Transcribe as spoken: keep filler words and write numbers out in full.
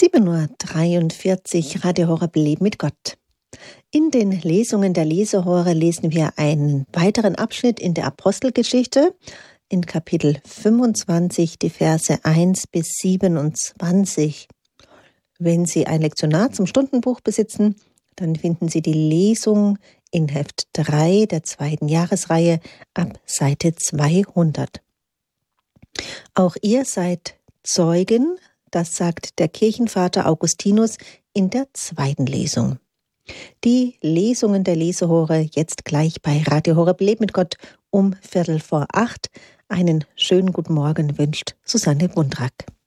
sieben Uhr dreiundvierzig, Radio Horeb Leben mit Gott. In den Lesungen der Lesehore lesen wir einen weiteren Abschnitt in der Apostelgeschichte, in Kapitel fünfundzwanzig, die Verse eins bis siebenundzwanzig. Wenn Sie ein Lektionar zum Stundenbuch besitzen, dann finden Sie die Lesung in Heft drei der zweiten Jahresreihe ab Seite zweihundert. Auch ihr seid Zeugen, das sagt der Kirchenvater Augustinus in der zweiten Lesung. Die Lesungen der Lesehore jetzt gleich bei Radio Horeb Leben mit Gott um Viertel vor acht. Einen schönen guten Morgen wünscht Susanne Wundrak.